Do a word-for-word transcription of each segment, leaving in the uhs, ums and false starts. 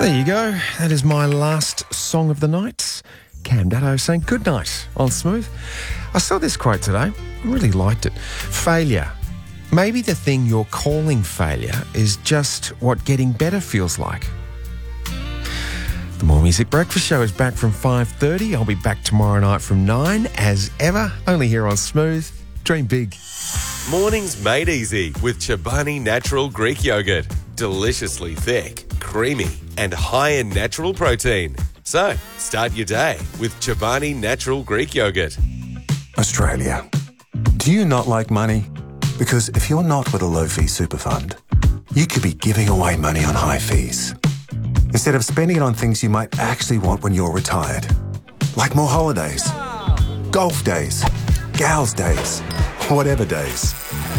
There you go. That is my last song of the night. Cam Datto saying good night on Smooth. I saw this quote today. I really liked it. Failure. Maybe the thing you're calling failure is just what getting better feels like. The More Music Breakfast Show is back from five thirty. I'll be back tomorrow night from nine, as ever, only here on Smooth. Dream big. Mornings made easy with Chobani Natural Greek Yogurt. Deliciously thick, creamy, and high in natural protein. So, start your day with Chobani Natural Greek Yogurt. Australia. Do you not like money? Because if you're not with a low-fee super fund, you could be giving away money on high fees, instead of spending it on things you might actually want when you're retired. Like more holidays, golf days, gals days, whatever days.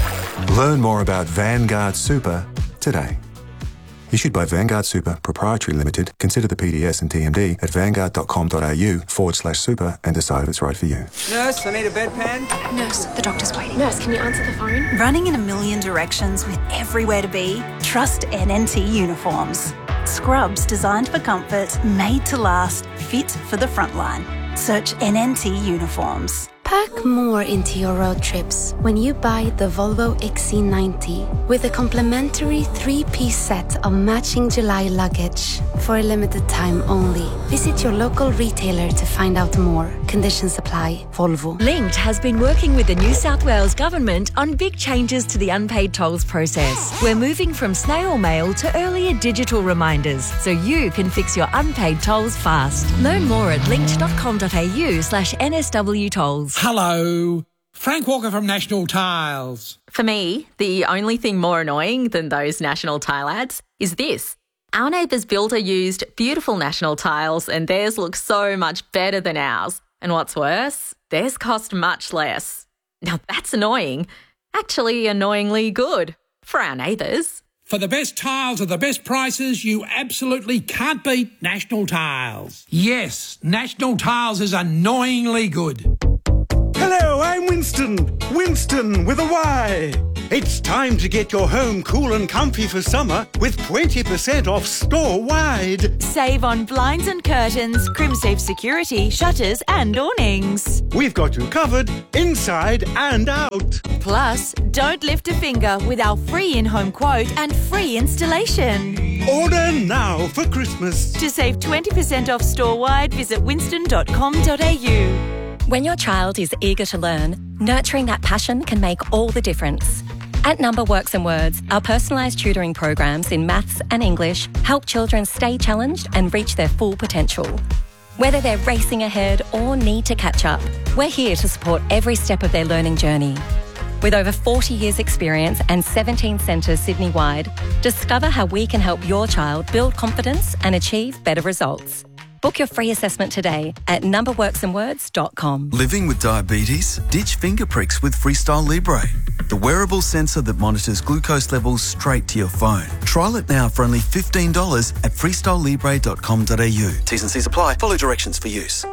Learn more about Vanguard Super today. Issued by Vanguard Super, Proprietary Limited. Consider the P D S and T M D at vanguard.com.au forward slash super and decide if it's right for you. Nurse, I need a bedpan. Nurse, the doctor's waiting. Nurse, can you answer the phone? Running in a million directions with everywhere to be? Trust N N T Uniforms. Scrubs designed for comfort, made to last, fit for the front line. Search N N T Uniforms. Pack more into your road trips when you buy the Volvo X C ninety with a complimentary three-piece set of matching July luggage for a limited time only. Visit your local retailer to find out more. Conditions apply. Volvo. Linked has been working with the New South Wales Government on big changes to the unpaid tolls process. We're moving from snail mail to earlier digital reminders so you can fix your unpaid tolls fast. Learn more at linked.com.au slash NSW tolls. Hello, Frank Walker from National Tiles. For me, the only thing more annoying than those National Tile ads is this. Our neighbour's builder used beautiful National Tiles and theirs looks so much better than ours. And what's worse, theirs cost much less. Now that's annoying. Actually annoyingly good for our neighbours. For the best tiles at the best prices, you absolutely can't beat National Tiles. Yes, National Tiles is annoyingly good. Hello, I'm Winston. Winston with a Y. It's time to get your home cool and comfy for summer with twenty percent off store-wide. Save on blinds and curtains, crimsafe security, shutters and awnings. We've got you covered inside and out. Plus, don't lift a finger with our free in-home quote and free installation. Order now for Christmas. To save twenty percent off store-wide, visit winston dot com dot a u. When your child is eager to learn, nurturing that passion can make all the difference. At Number Works and Words, our personalised tutoring programs in maths and English help children stay challenged and reach their full potential. Whether they're racing ahead or need to catch up, we're here to support every step of their learning journey. With over forty years experience and seventeen centres Sydney-wide, discover how we can help your child build confidence and achieve better results. Book your free assessment today at number works and words dot com. Living with diabetes? Ditch finger pricks with Freestyle Libre, the wearable sensor that monitors glucose levels straight to your phone. Trial it now for only fifteen dollars at freestyle libre dot com dot a u. T's and C's apply. Follow directions for use.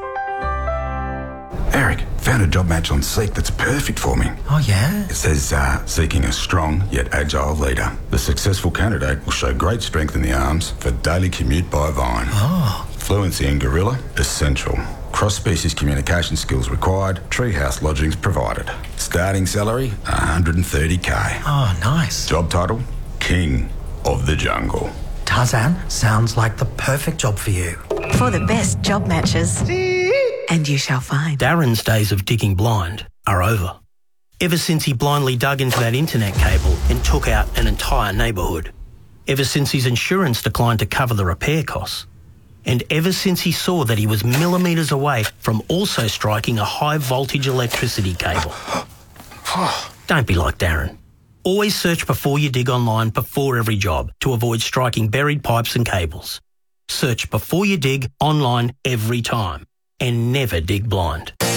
Eric, found a job match on Seek that's perfect for me. Oh, yeah? It says, uh, seeking a strong yet agile leader. The successful candidate will show great strength in the arms for daily commute by Vine. Oh. Fluency in Gorilla, essential. Cross-species communication skills required. Treehouse lodgings provided. Starting salary, one hundred thirty k. Oh, nice. Job title, King of the Jungle. Tarzan, sounds like the perfect job for you. For the best job matches. And you shall find. Darren's days of digging blind are over. Ever since he blindly dug into that internet cable and took out an entire neighbourhood. Ever since his insurance declined to cover the repair costs. And ever since he saw that he was millimetres away from also striking a high-voltage electricity cable. Don't be like Darren. Always search before you dig online before every job to avoid striking buried pipes and cables. Search before you dig online every time. And never dig blind.